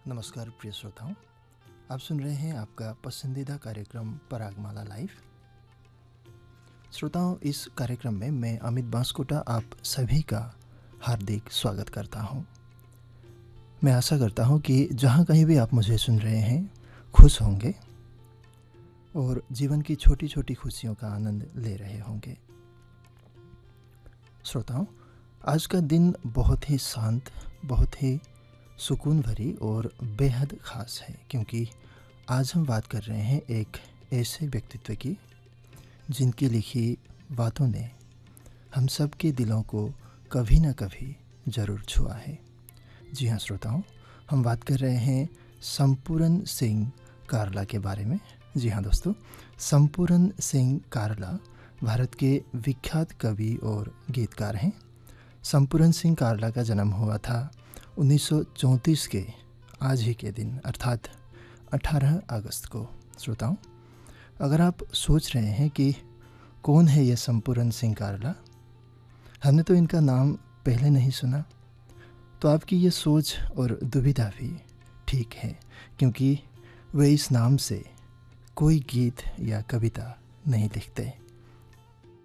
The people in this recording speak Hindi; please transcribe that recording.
नमस्कार प्रिय श्रोताओं, आप सुन रहे हैं आपका पसंदीदा कार्यक्रम परागमाला लाइव। श्रोताओं, इस कार्यक्रम में मैं अमित बांसकोटा आप सभी का हार्दिक स्वागत करता हूं। मैं आशा करता हूं कि जहां कहीं भी आप मुझे सुन रहे हैं खुश होंगे और जीवन की छोटी छोटी खुशियों का आनंद ले रहे होंगे। श्रोताओं, आज का दिन बहुत ही शांत, बहुत ही सुकून भरी और बेहद ख़ास है, क्योंकि आज हम बात कर रहे हैं एक ऐसे व्यक्तित्व की जिनकी लिखी बातों ने हम सब के दिलों को कभी ना कभी ज़रूर छुआ है। जी हाँ श्रोताओं, हम बात कर रहे हैं संपूर्ण सिंह कारला के बारे में। जी हाँ दोस्तों, संपूर्ण सिंह कारला भारत के विख्यात कवि और गीतकार हैं। संपूर्ण सिंह कारला का जन्म हुआ था 1934 के आज ही के दिन अर्थात 18 अगस्त को। श्रोताओं, अगर आप सोच रहे हैं कि कौन है ये संपूर्ण सिंह कारला, हमने तो इनका नाम पहले नहीं सुना, तो आपकी ये सोच और दुविधा भी ठीक है, क्योंकि वे इस नाम से कोई गीत या कविता नहीं लिखते।